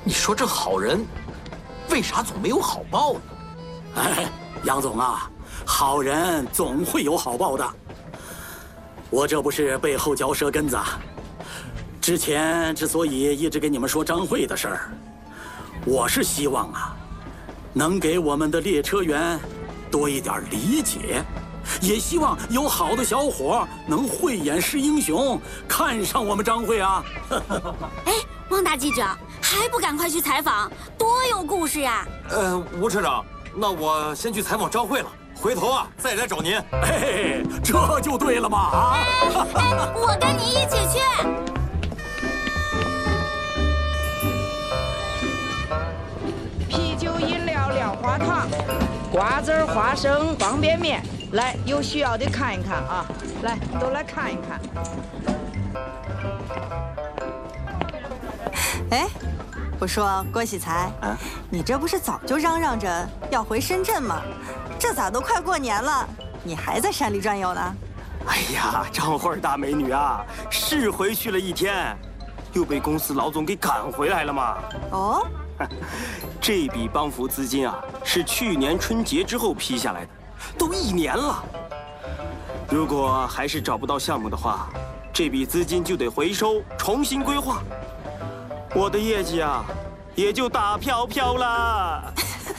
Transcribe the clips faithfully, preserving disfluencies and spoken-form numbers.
你说这好人，为啥总没有好报呢？ 哎，杨总啊，好人总会有好报的。我这不是背后嚼舌根子啊。之前之所以一直跟你们说张慧的事儿，我是希望啊，能给我们的列车员多一点理解，也希望有好的小伙能慧眼识英雄，看上我们张慧啊。 哎，汪大记者，还不赶快去采访，多有故事呀！ 呃，吴车长，那我先去采访张慧了，回头啊再来找您。 哎，这就对了嘛啊！ 哎哎，我跟你一起去。 啤酒、饮料、料花糖、瓜子、花生、方便面，来，有需要的看一看啊！来，都来看一看。 哎，我说郭喜才，啊，你这不是早就嚷嚷着要回深圳吗？这咋都快过年了，你还在山里转悠呢？ 哎呀，张慧大美女啊，是回去了一天，又被公司老总给赶回来了嘛。 哦。 这笔帮扶资金啊，是去年春节之后批下来的，都一年了。如果还是找不到项目的话，这笔资金就得回收，重新规划。我的业绩啊，也就打飘飘了。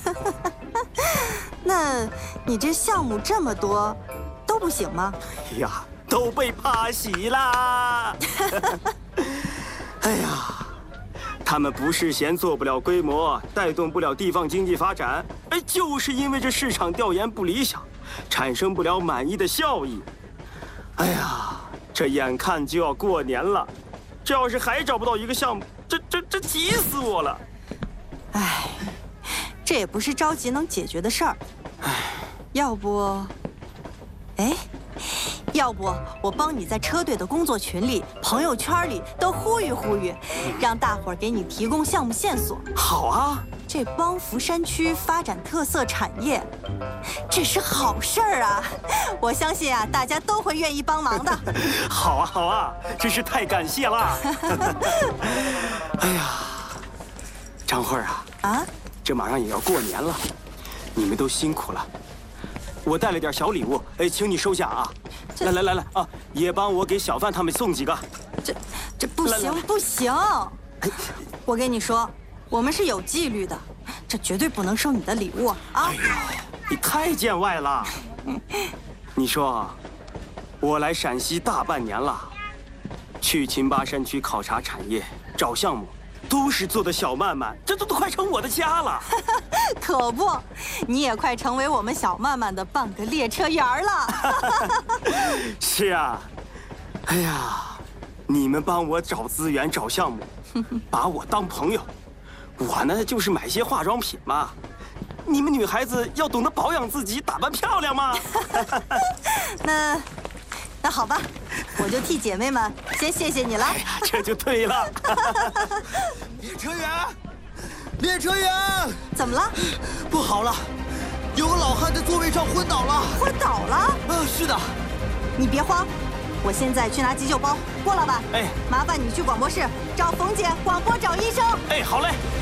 那你这项目这么多，都不行吗？ 哎呀，都被趴洗啦！哎呀。他们不是嫌做不了规模，带动不了地方经济发展，哎，就是因为这市场调研不理想，产生不了满意的效益。哎呀，这眼看就要过年了，这要是还找不到一个项目，这这这急死我了。 哎，这也不是着急能解决的事儿。哎，要不，哎。要不我帮你在车队的工作群里、朋友圈里都呼吁呼吁，让大伙儿给你提供项目线索。 好啊， 这帮扶山区发展特色产业，这是好事儿啊！我相信啊，大家都会愿意帮忙的。 好啊，好啊，真是太感谢了。哎呀，张慧啊，啊，这马上也要过年了，你们都辛苦了。我带了点小礼物，哎，请你收下啊！来来来来啊，也帮我给小范他们送几个。 这这不行不行！我跟你说，我们是有纪律的，这绝对不能收你的礼物啊！ 哎呦，你太见外了！你说，我来陕西大半年了，去秦巴山区考察产业、找项目，都是做的小曼曼，这都都快成我的家了。 可不，你也快成为我们小曼曼的半个列车员了。 是啊，哎呀，你们帮我找资源、找项目，把我当朋友，我呢就是买些化妆品嘛。你们女孩子要懂得保养自己，打扮漂亮嘛。 那，那好吧，我就替姐妹们先谢谢你了。哎呀，这就对了。 列车员。列车员， 怎么了？ 不好了，有个老汉在座位上昏倒了。 昏倒了？ 啊，是的。 你别慌，我现在去拿急救包。郭老板，哎，麻烦你去广播室找冯姐，广播找医生。 哎，好嘞。